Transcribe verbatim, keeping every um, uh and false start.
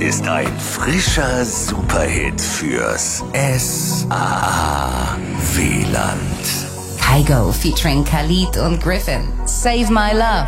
ist ein frischer Superhit fürs S A A-Wieland. Kygo featuring Khalid und Griffin. Save My Love.